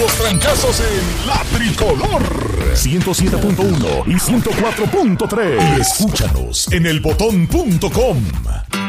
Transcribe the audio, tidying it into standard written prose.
los trancazos en La Tricolor 107.1 y 104.3. Escúchanos en elbotón.com.